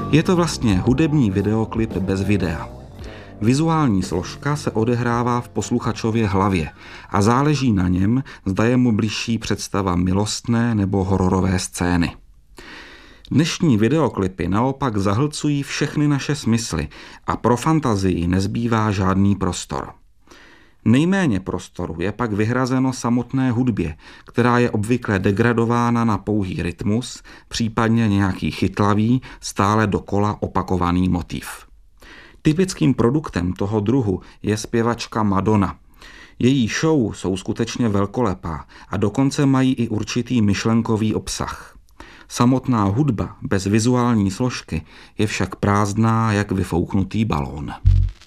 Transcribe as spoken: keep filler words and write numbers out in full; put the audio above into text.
Je to vlastně hudební videoklip bez videa. Vizuální složka se odehrává v posluchačově hlavě a záleží na něm, zda je mu bližší představa milostné nebo hororové scény. Dnešní videoklipy naopak zahlcují všechny naše smysly a pro fantazii nezbývá žádný prostor. Nejméně prostoru je pak vyhrazeno samotné hudbě, která je obvykle degradována na pouhý rytmus, případně nějaký chytlavý, stále dokola opakovaný motiv. Typickým produktem toho druhu je zpěvačka Madonna. Její show jsou skutečně velkolepá a dokonce mají i určitý myšlenkový obsah. Samotná hudba bez vizuální složky je však prázdná jak vyfouknutý balón.